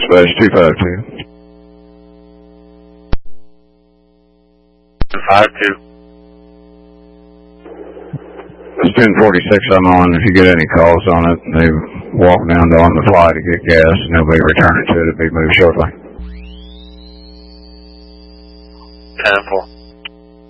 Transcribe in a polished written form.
Dispatch 252. 52. It's 1046 I'm on. If you get any calls on it, they walk down to On the Fly to get gas, and they'll be returning to it. It'll be moved shortly. 10-4.